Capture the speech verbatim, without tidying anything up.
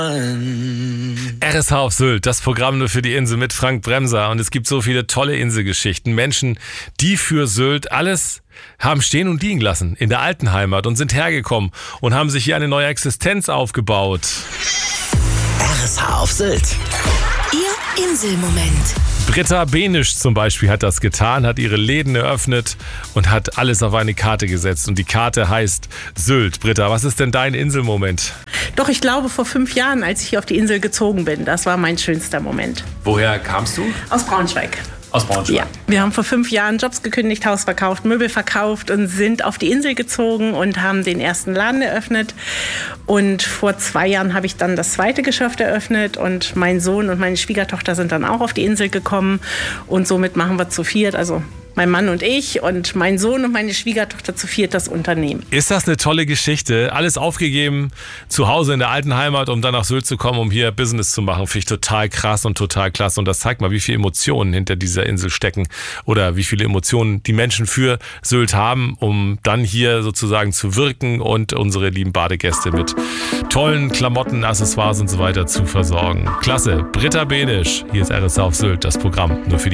R S H auf Sylt, das Programm nur für die Insel mit Frank Bremser. Und es gibt so viele tolle Inselgeschichten. Menschen, die für Sylt alles haben stehen und liegen lassen in der alten Heimat und sind hergekommen und haben sich hier eine neue Existenz aufgebaut. R S H auf Sylt. Ihr Inselmoment. Britta Benisch zum Beispiel hat das getan, hat ihre Läden eröffnet und hat alles auf eine Karte gesetzt. Und die Karte heißt Sylt. Britta, was ist denn dein Inselmoment? Doch, ich glaube, vor fünf Jahren, als ich hier auf die Insel gezogen bin, das war mein schönster Moment. Woher kamst du? Aus Braunschweig. Aus Braunschweig? Ja, wir haben vor fünf Jahren Jobs gekündigt, Haus verkauft, Möbel verkauft und sind auf die Insel gezogen und haben den ersten Laden eröffnet. Und vor zwei Jahren habe ich dann das zweite Geschäft eröffnet und mein Sohn und meine Schwiegertochter sind dann auch auf die Insel gekommen. Und somit machen wir zu viert, also mein Mann und ich und mein Sohn und meine Schwiegertochter zu viert das Unternehmen. Ist das eine tolle Geschichte? Alles aufgegeben, zu Hause in der alten Heimat, um dann nach Sylt zu kommen, um hier Business zu machen. Finde ich total krass und total klasse. Und das zeigt mal, wie viele Emotionen hinter dieser Insel stecken oder wie viele Emotionen die Menschen für Sylt haben, um dann hier sozusagen zu wirken und unsere lieben Badegäste mit tollen Klamotten, Accessoires und so weiter zu versorgen. Klasse. Britta Benisch, hier ist R S H auf Sylt, das Programm nur für die